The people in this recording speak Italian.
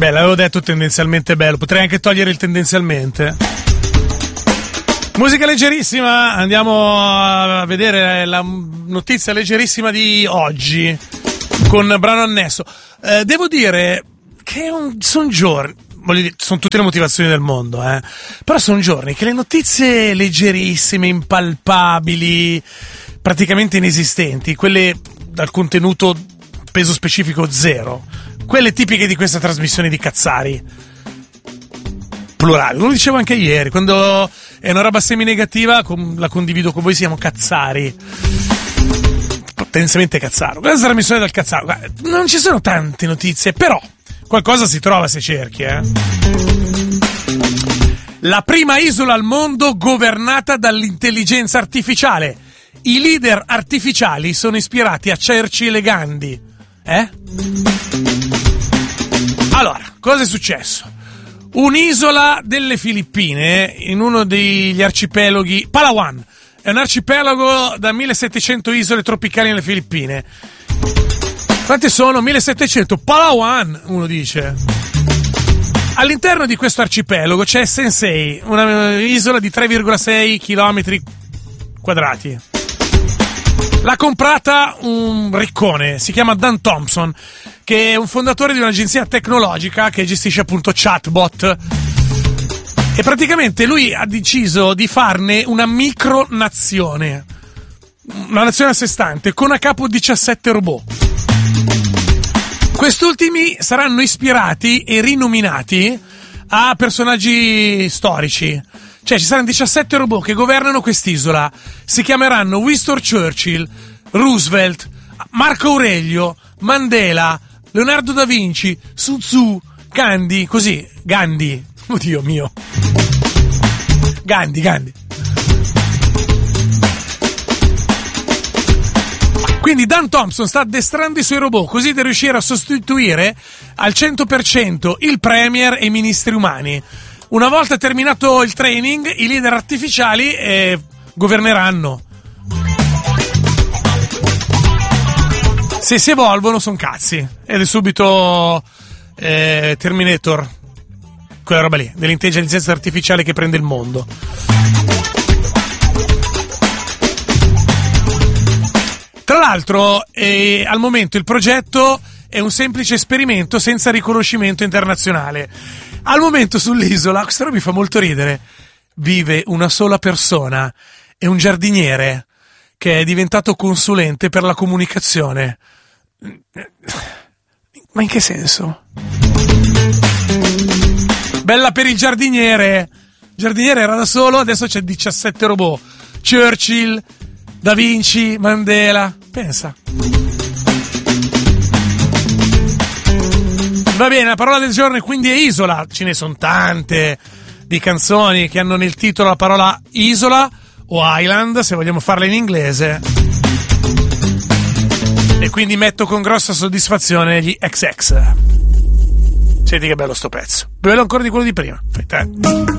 Beh, l'avevo detto tendenzialmente bello, potrei anche togliere il tendenzialmente. Musica leggerissima, andiamo a vedere la notizia leggerissima di oggi con brano annesso. Devo dire che sono giorni, voglio dire, sono tutte le motivazioni del mondo, però sono giorni che le notizie leggerissime, impalpabili, praticamente inesistenti, quelle dal contenuto peso specifico zero, quelle tipiche di questa trasmissione di cazzari plurali, lo dicevo anche ieri, quando è una roba semi-negativa la condivido con voi, siamo cazzari, potenzialmente cazzaro. Questa è la trasmissione del cazzaro. Non ci sono tante notizie, però qualcosa si trova se cerchi, La prima isola al mondo governata dall'intelligenza artificiale. I leader artificiali sono ispirati a Churchill e Gandhi. Allora, cosa è successo? Un'isola delle Filippine, in uno degli arcipelaghi, Palawan, è un arcipelago da 1700 isole tropicali nelle Filippine. Quante sono? 1700. Palawan, uno dice. All'interno di questo arcipelago c'è Sensei, una isola di 3,6 km quadrati. L'ha comprata un riccone, si chiama Dan Thompson, che è un fondatore di un'agenzia tecnologica che gestisce appunto chatbot. E praticamente lui ha deciso di farne una micronazione, una nazione a sé stante, con a capo 17 robot. Quest'ultimi saranno ispirati e rinominati a personaggi storici. Cioè ci saranno 17 robot che governano quest'isola. Si chiameranno Winston Churchill, Roosevelt, Marco Aurelio, Mandela, Leonardo da Vinci, Sun Tzu, Gandhi, così, Gandhi. Oddio mio. Gandhi. Quindi Dan Thompson sta addestrando i suoi robot così da riuscire a sostituire al 100% il premier e i ministri umani. Una volta terminato il training, i leader artificiali governeranno. Se si evolvono son cazzi. Ed è subito Terminator, quella roba lì, dell'intelligenza artificiale che prende il mondo. Tra l'altro, al momento il progetto è un semplice esperimento senza riconoscimento internazionale. Al momento sull'isola, questa roba mi fa molto ridere, vive una sola persona, è un giardiniere che è diventato consulente per la comunicazione. Ma in che senso? Bella per il giardiniere. Il giardiniere era da solo, adesso c'è 17 robot. Churchill, Da Vinci, Mandela. Pensa. Va bene, la parola del giorno quindi è isola. Ce ne sono tante di canzoni che hanno nel titolo la parola isola o island, se vogliamo farla in inglese. E quindi metto con grossa soddisfazione gli XX. Senti che bello sto pezzo. Più bello ancora di quello di prima. Fai te.